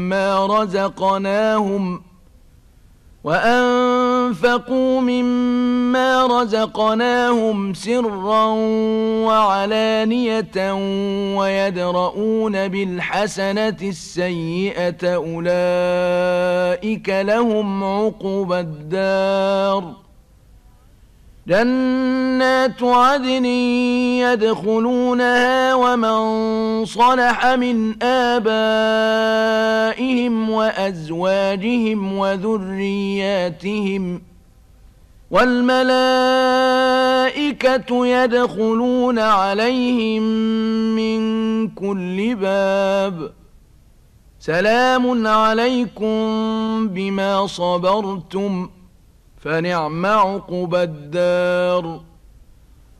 مما رزقناهم وأنفقوا مما رزقناهم سرا وعلانية ويدرؤون بالحسنة السيئة أولئك لهم عقبى الدار جنات عدن يدخلونها ومن صلح من آبائهم وأزواجهم وذرياتهم والملائكة يدخلون عليهم من كل باب سلام عليكم بما صبرتم فنعم عقبى الدار